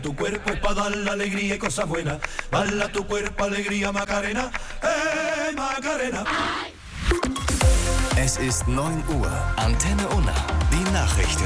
tu cuerpo es para dar la alegría y cosas buenas. Bala tu cuerpo, alegría, Macarena, Macarena. Es ist 9 Uhr. Antenne Unna. Die Nachrichten.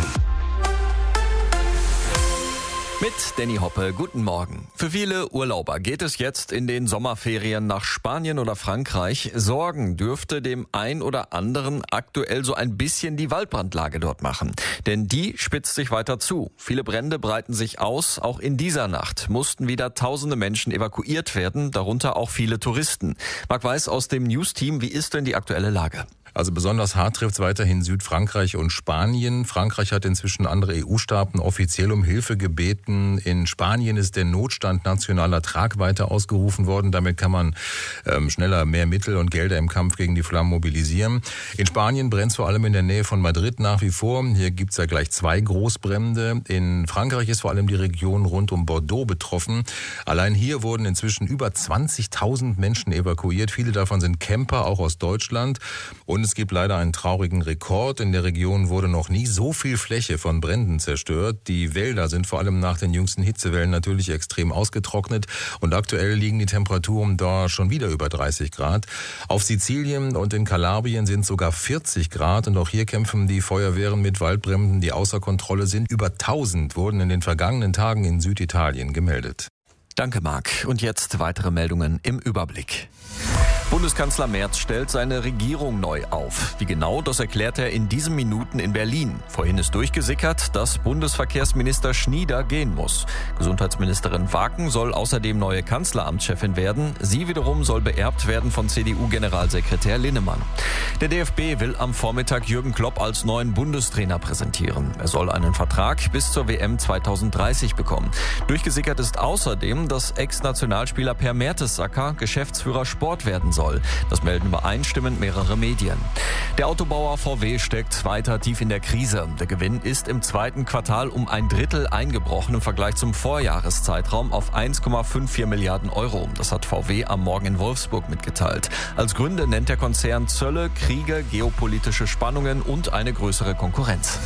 Mit Danny Hoppe, guten Morgen. Für viele Urlauber geht es jetzt in den Sommerferien nach Spanien oder Frankreich. Sorgen dürfte dem ein oder anderen aktuell so ein bisschen die Waldbrandlage dort machen. Denn die spitzt sich weiter zu. Viele Brände breiten sich aus. Auch in dieser Nacht mussten wieder tausende Menschen evakuiert werden, darunter auch viele Touristen. Marc Weiß aus dem News-Team, wie ist denn die aktuelle Lage? Also besonders hart trifft es weiterhin Südfrankreich und Spanien. Frankreich hat inzwischen andere EU-Staaten offiziell um Hilfe gebeten. In Spanien ist der Notstand nationaler Tragweite ausgerufen worden. Damit kann man schneller mehr Mittel und Gelder im Kampf gegen die Flammen mobilisieren. In Spanien brennt es vor allem in der Nähe von Madrid nach wie vor. Hier gibt es ja gleich 2 Großbrände. In Frankreich ist vor allem die Region rund um Bordeaux betroffen. Allein hier wurden inzwischen über 20.000 Menschen evakuiert. Viele davon sind Camper, auch aus Deutschland. Und es gibt leider einen traurigen Rekord. In der Region wurde noch nie so viel Fläche von Bränden zerstört. Die Wälder sind vor allem nach den jüngsten Hitzewellen natürlich extrem ausgetrocknet. Und aktuell liegen die Temperaturen da schon wieder über 30 Grad. Auf Sizilien und in Kalabrien sind sogar 40 Grad. Und auch hier kämpfen die Feuerwehren mit Waldbränden, die außer Kontrolle sind. Über 1000 wurden in den vergangenen Tagen in Süditalien gemeldet. Danke, Marc. Und jetzt weitere Meldungen im Überblick. Bundeskanzler Merz stellt seine Regierung neu auf. Wie genau, das erklärt er in diesen Minuten in Berlin. Vorhin ist durchgesickert, dass Bundesverkehrsminister Schnieder gehen muss. Gesundheitsministerin Waken soll außerdem neue Kanzleramtschefin werden. Sie wiederum soll beerbt werden von CDU-Generalsekretär Linnemann. Der DFB will am Vormittag Jürgen Klopp als neuen Bundestrainer präsentieren. Er soll einen Vertrag bis zur WM 2030 bekommen. Durchgesickert ist außerdem, dass Ex-Nationalspieler Per Mertesacker Geschäftsführer Sport werden soll. Das melden übereinstimmend mehrere Medien. Der Autobauer VW steckt weiter tief in der Krise. Der Gewinn ist im zweiten Quartal um 1/3 eingebrochen im Vergleich zum Vorjahreszeitraum auf 1,54 Milliarden Euro. Das hat VW am Morgen in Wolfsburg mitgeteilt. Als Gründe nennt der Konzern Zölle, Kriege, geopolitische Spannungen und eine größere Konkurrenz.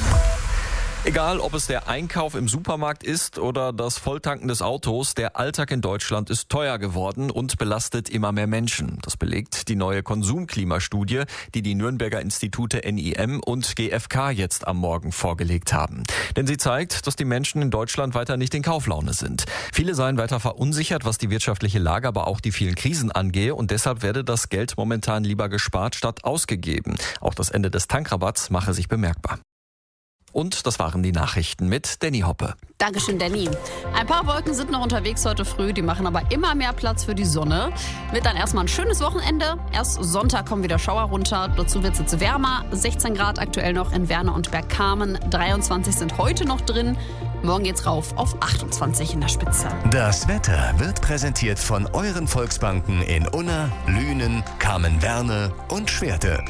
Egal, ob es der Einkauf im Supermarkt ist oder das Volltanken des Autos, der Alltag in Deutschland ist teuer geworden und belastet immer mehr Menschen. Das belegt die neue Konsumklimastudie, die die Nürnberger Institute NIM und GfK jetzt am Morgen vorgelegt haben. Denn sie zeigt, dass die Menschen in Deutschland weiter nicht in Kauflaune sind. Viele seien weiter verunsichert, was die wirtschaftliche Lage, aber auch die vielen Krisen angehe, und deshalb werde das Geld momentan lieber gespart statt ausgegeben. Auch das Ende des Tankrabatts mache sich bemerkbar. Und das waren die Nachrichten mit Danny Hoppe. Dankeschön, Danny. Ein paar Wolken sind noch unterwegs heute früh, die machen aber immer mehr Platz für die Sonne. Wird dann erstmal ein schönes Wochenende. Erst Sonntag kommen wieder Schauer runter. Dazu wird es jetzt wärmer. 16 Grad aktuell noch in Werner und Bergkamen. 23 sind heute noch drin. Morgen geht's rauf auf 28 in der Spitze. Das Wetter wird präsentiert von euren Volksbanken in Unna, Lünen, Kamen-Werne und Schwerte.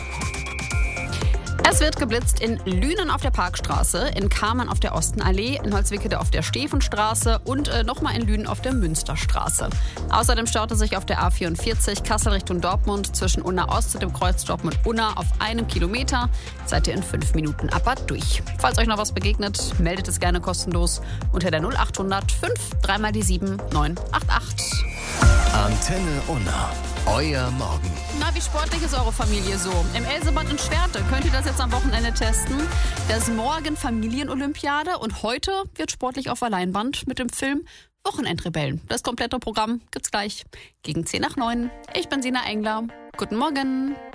Es wird geblitzt in Lünen auf der Parkstraße, in Kamen auf der Ostenallee, in Holzwickede auf der Stephenstraße und nochmal in Lünen auf der Münsterstraße. Außerdem staute sich auf der A44 Kassel Richtung Dortmund zwischen Unna Ost und dem Kreuz Dortmund-Unna auf 1 Kilometer. Seid ihr in 5 Minuten aber durch. Falls euch noch was begegnet, meldet es gerne kostenlos unter der 0800 5 3 die 7 988. Antenne Unna. Euer Morgen. Na, wie sportlich ist eure Familie so? Im Elsebad in Schwerte könnt ihr das jetzt am Wochenende testen. Das ist morgen Familienolympiade und heute wird sportlich auf der Leinwand mit dem Film Wochenendrebellen. Das komplette Programm gibt's gleich gegen 10 nach 9. Ich bin Sina Engler. Guten Morgen.